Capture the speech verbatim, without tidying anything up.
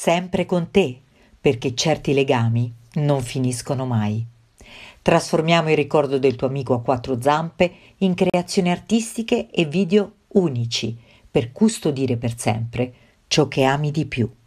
sempre con te, perché certi legami non finiscono mai. Trasformiamo il ricordo del tuo amico a quattro zampe in creazioni artistiche e video unici per custodire per sempre ciò che ami di più.